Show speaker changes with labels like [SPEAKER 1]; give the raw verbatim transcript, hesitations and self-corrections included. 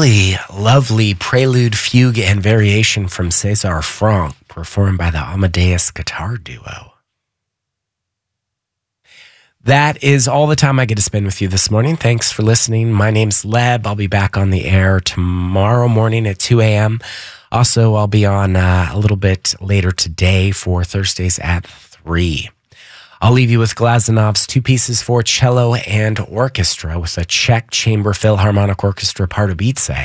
[SPEAKER 1] really lovely prelude, fugue, and variation from César Franck, performed by the Amadeus Guitar Duo. That is all the time I get to spend with you this morning. Thanks for listening. My name's Leb. I'll be back on the air tomorrow morning at two a.m. Also, I'll be on uh, a little bit later today for Thursdays at three. I'll leave you with Glazanov's Two Pieces for Cello and Orchestra with a Czech Chamber Philharmonic Orchestra Pardubice.